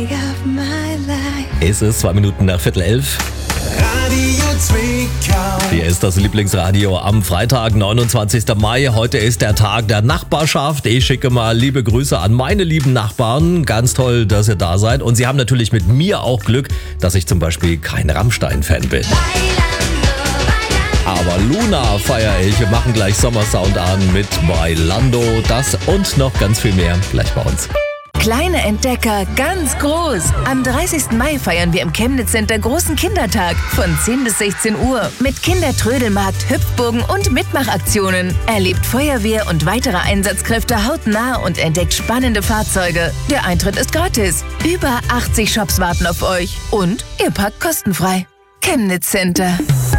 Es ist 2 Minuten nach 10:15. Radio Zwickau. Hier ist das Lieblingsradio am Freitag, 29. Mai. Heute ist der Tag der Nachbarschaft. Ich schicke mal liebe Grüße an meine lieben Nachbarn. Ganz toll, dass ihr da seid. Und sie haben natürlich mit mir auch Glück, dass ich zum Beispiel kein Rammstein-Fan bin. Aber Luna feiere ich. Wir machen gleich Sommersound an mit Bailando. Das und noch ganz viel mehr gleich bei uns. Kleine Entdecker, ganz groß. Am 30. Mai feiern wir im Chemnitz Center großen Kindertag von 10 bis 16 Uhr mit Kindertrödelmarkt, Hüpfburgen und Mitmachaktionen. Erlebt Feuerwehr und weitere Einsatzkräfte hautnah und entdeckt spannende Fahrzeuge. Der Eintritt ist gratis. Über 80 Shops warten auf euch und ihr parkt kostenfrei. Chemnitz Center.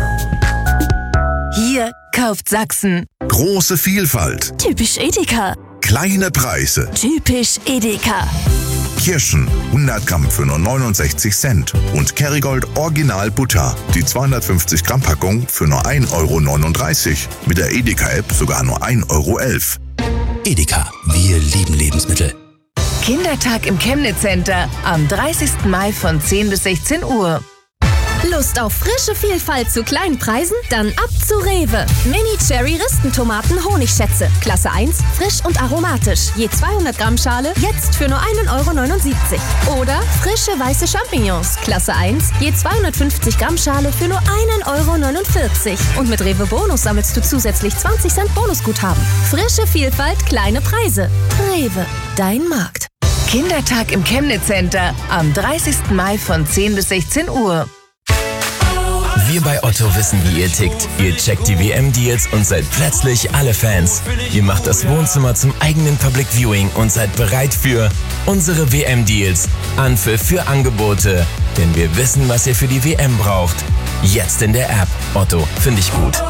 Hier kauft Sachsen. Große Vielfalt, Typisch Edeka. kleine Preise. Typisch Edeka. Kirschen 100 Gramm für nur 69 Cent und Kerrygold Original Butter, die 250 Gramm Packung für nur 1,39 €. Mit der Edeka-App sogar nur 1,11 €. Edeka, wir lieben Lebensmittel. Kindertag im Chemnitz Center am 30. Mai von 10 bis 16 Uhr. Lust auf frische Vielfalt zu kleinen Preisen? Dann ab zu Rewe. Mini-Cherry-Ristentomaten Honigschätze. Klasse 1, frisch und aromatisch. Je 200 Gramm Schale, jetzt für nur 1,79 €. Oder frische weiße Champignons. Klasse 1, je 250 Gramm Schale für nur 1,49 €. Und mit Rewe Bonus sammelst du zusätzlich 20 Cent Bonusguthaben. Frische Vielfalt, kleine Preise. Rewe, dein Markt. Kindertag im Chemnitz Center am 30. Mai von 10 bis 16 Uhr. Wir bei Otto wissen, wie ihr tickt. Ihr checkt die WM-Deals und seid plötzlich alle Fans. Ihr macht das Wohnzimmer zum eigenen Public Viewing und seid bereit für unsere WM-Deals. Anpfiff für Angebote. Denn wir wissen, was ihr für die WM braucht. Jetzt in der App. Otto, finde ich gut.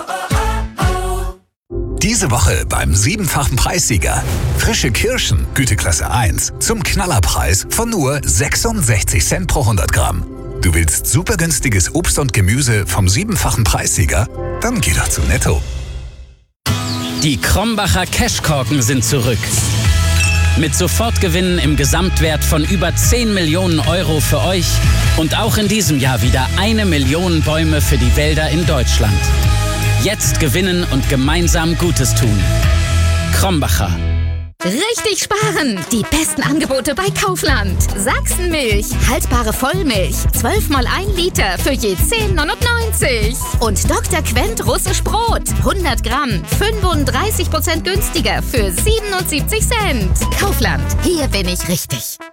Diese Woche beim 7-fachen Preissieger. Frische Kirschen, Güteklasse 1, zum Knallerpreis von nur 66 Cent pro 100 Gramm. Du willst super günstiges Obst und Gemüse vom 7-fachen Preissieger? Dann geh doch zu Netto. Die Krombacher Cashkorken sind zurück. Mit Sofortgewinnen im Gesamtwert von über 10 Millionen € für euch und auch in diesem Jahr wieder 1 Million Bäume für die Wälder in Deutschland. Jetzt gewinnen und gemeinsam Gutes tun. Krombacher. Richtig sparen! Die besten Angebote bei Kaufland. Sachsenmilch, haltbare Vollmilch, 12 mal 1 Liter für je 10,99 €. Und Dr. Quent Russisch Brot, 100 Gramm, 35% günstiger für 77 Cent. Kaufland, hier bin ich richtig.